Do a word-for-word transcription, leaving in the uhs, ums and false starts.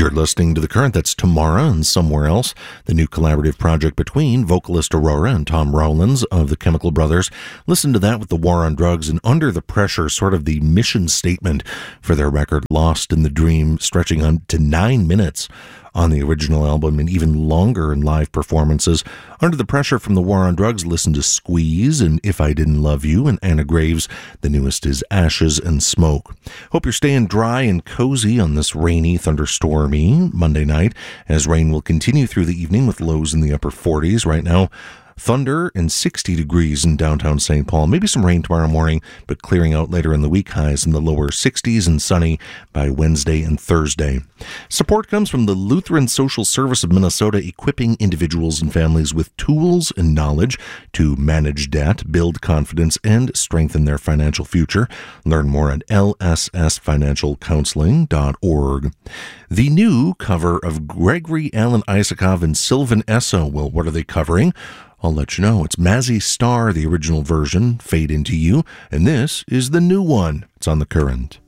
You're listening to The Current. That's Tamara and Somewhere Else, the new collaborative project between vocalist Aurora and Tom Rowlands of the Chemical Brothers. Listen to that with the war on drugs and Under the Pressure, sort of the mission statement for their record Lost in the Dream, stretching on to nine minutes on the original album and even longer in live performances. Under the Pressure from the War on Drugs, listen to Squeeze and If I Didn't Love You, and Anna Graves. The newest is Ashes and Smoke. Hope you're staying dry and cozy on this rainy, thunderstormy Monday night, as rain will continue through the evening with lows in the upper forties. Right now, thunder and sixty degrees in downtown Saint Paul. Maybe some rain tomorrow morning, but clearing out later in the week. Highs in the lower sixties and sunny by Wednesday and Thursday. Support comes from the Lutheran Social Service of Minnesota, equipping individuals and families with tools and knowledge to manage debt, build confidence, and strengthen their financial future. Learn more at L S S financial counseling dot org. The new cover of Gregory Alan Isakov and Sylvan Esso. Well, what are they covering? I'll let you know. It's Mazzy Star, the original version, Fade Into You, and this is the new one. It's on The Current.